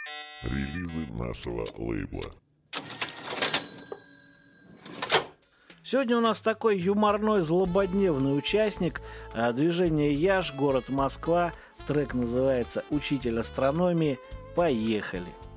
Релизы нашего лейбла. Сегодня у нас такой юморной, злободневный участник движения «Яж», город Москва. Трек называется «Учитель астрономии». Поехали!